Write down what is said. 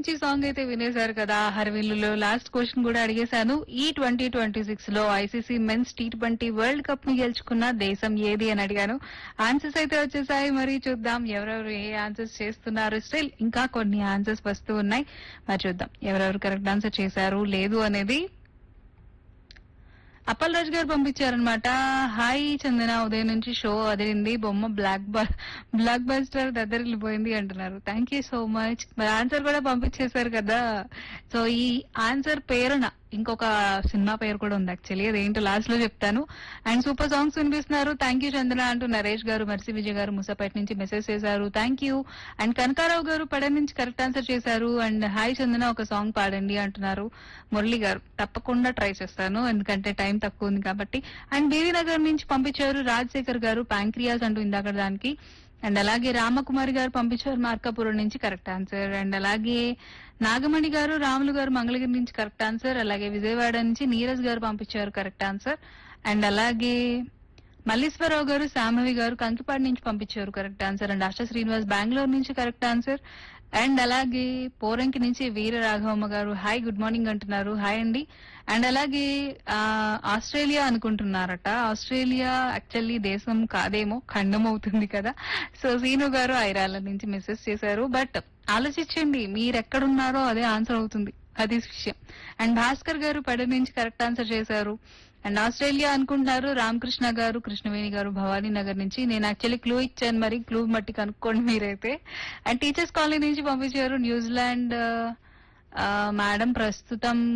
నుంచి సాంగ్ అయితే వినేశారు కదా. హర్విల్లులో లాస్ట్ క్వశ్చన్ కూడా అడిగేశాను. ఈ 2026 లో ICC men's T20 world cup ని గెలుచుకున్న దేశం ఏది అని అడిగాను. ఆన్సర్స్ అయితే వచ్చేసాయి. మరి చూద్దాం ఎవరెవరు ఏ ఆన్సర్స్ చేస్తున్నారు. స్టిల్ ఇంకా కొన్ని ఆన్సర్స్ వస్తూ ఉన్నాయి. మరి చూద్దాం ఎవరెవరు కరెక్ట్ ఆన్సర్ చేశారు లేదు అనేది. అప్పల్ రాజ్ గారు పంపించారనమాట. హాయ్ చందన, ఉదయం నుంచి షో అదిరింది, బొమ్మ బ్లాక్ బస్టర్ దగ్గరిపోయింది అంటున్నారు. Thank you so much. మరి ఆన్సర్ కూడా పంపించేశారు కదా. సో ఈ ఆన్సర్ పేరున ఇంకొక సినిమా పేరు కూడా ఉంది యాక్చువల్లీ, అదేంటో లాస్ట్ లో చెప్తాను. అండ్ సూపర్ సాంగ్స్ వినిపిస్తున్నారు. థ్యాంక్ యూ చందన అంటూ నరేష్ గారు, మర్సి విజయ్ గారు ముసాపేట నుంచి మెసేజ్ చేశారు. Thank you. అండ్ కనకారావు గారు పడన్ నుంచి కరెక్ట్ ఆన్సర్ చేశారు. అండ్ హాయ్ చందన ఒక సాంగ్ పాడండి అంటున్నారు. మురళి గారు తప్పకుండా ట్రై చేస్తాను, ఎందుకంటే టైం తక్కువ ఉంది కాబట్టి. అండ్ బీవీ నగర్ నుంచి పంపించారు రాజశేఖర్ గారు, ప్యాంక్రియాస్ అంటూ ఇందాక దానికి. అండ్ అలాగే రామకుమారి గారు పంపించారు మార్కాపురం నుంచి కరెక్ట్ ఆన్సర్. అండ్ అలాగే నాగమణి గారు, రాములు గారు మంగళగిరి నుంచి కరెక్ట్ ఆన్సర్. అలాగే విజయవాడ నుంచి నీరజ్ గారు పంపించారు కరెక్ట్ ఆన్సర్. అండ్ అలాగే మల్లీశ్వరరావు గారు, శాంభవి గారు కంకిపాడు నుంచి పంపించారు correct answer. And ASHA Srinivas Bengaluru నుంచి కరెక్ట్ ఆన్సర్. అండ్ అలాగే పోరంకి నుంచి వీర రాఘవమ్మ గారు హాయ్ గుడ్ మార్నింగ్ అంటున్నారు. హాయ్ అండి. అండ్ అలాగే ఆస్ట్రేలియా అనుకుంటున్నారట. ఆస్ట్రేలియా యాక్చువల్లీ దేశం కాదేమో, ఖండం అవుతుంది కదా. సో సీను గారు ఐరాల నుంచి మెసేజ్ చేశారు. బట్ ఆలోచించండి, మీరెక్కడున్నారో అదే ఆన్సర్ అవుతుంది, అది విషయం. అండ్ భాస్కర్ గారు పడ నుంచి కరెక్ట్ ఆన్సర్ చేశారు. అండ్ ఆస్ట్రేలియా అనుకుంటున్నారు రామకృష్ణ గారు, కృష్ణవేణి గారు భవానీ నగర్ నుంచి. నేను యాక్చువల్లీ క్లూ ఇచ్చాను, మరి క్లూ మట్టి కనుక్కోండి మీరైతే. అండ్ టీచర్స్ కాలనీ నుంచి పంపించారు న్యూజిలాండ్. మేడం ప్రస్తుతం